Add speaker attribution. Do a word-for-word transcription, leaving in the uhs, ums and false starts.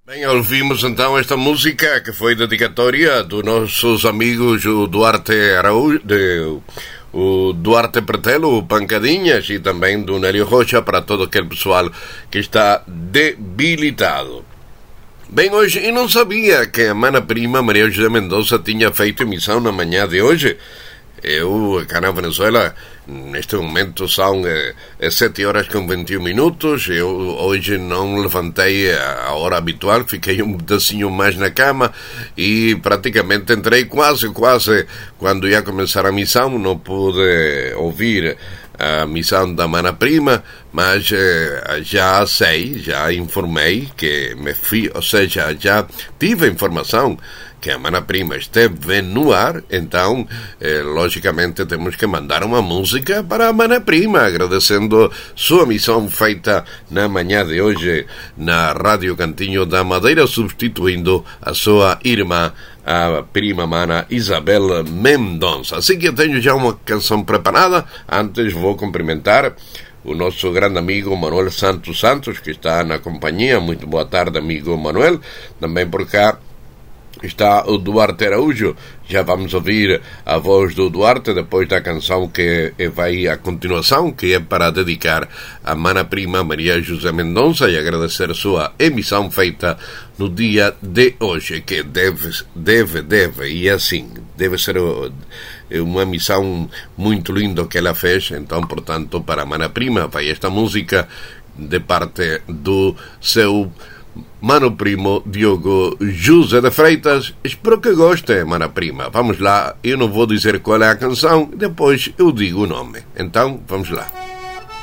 Speaker 1: Bem, ouvimos então esta música que foi dedicatória dos nossos amigos o Duarte Araújo, de, o Duarte Pretelo, o Pancadinhas, e também do Nélio Rocha, para todo aquele pessoal que está debilitado. Bem, hoje eu não sabia que a mana prima Maria José Mendonça tinha feito emissão na manhã de hoje. Eu, cá na Venezuela, neste momento são é, é sete horas com vinte e um minutos. Eu hoje não levantei a hora habitual, fiquei um pedacinho mais na cama e praticamente entrei quase, quase quando ia começar a missão. Não pude ouvir a missão da mana prima, mas eh, já sei, já informei que me fui, ou seja, já tive a informação que a mana prima esteve no ar. Então, eh, logicamente, temos que mandar uma música para a mana prima, agradecendo sua missão feita na manhã de hoje na Rádio Cantinho da Madeira, substituindo a sua irmã, a prima mana Isabel Mendonça. Assim que eu tenho já uma canção preparada. Antes vou cumprimentar o nosso grande amigo Manuel Santos Santos, que está na companhia. Muito boa tarde, amigo Manuel. Também por cá está o Duarte Araújo. Já vamos ouvir a voz do Duarte depois da canção que vai a continuação, que é para dedicar a mana prima Maria José Mendonça e agradecer a sua emissão feita no dia de hoje, que deve, deve, deve, e assim, deve ser uma missão muito linda que ela fez. Então, portanto, para a mana prima vai esta música de parte do seu mano primo Diogo José de Freitas. Espero que goste, mana prima. Vamos lá, eu não vou dizer qual é a canção, depois eu digo o nome. Então, vamos lá.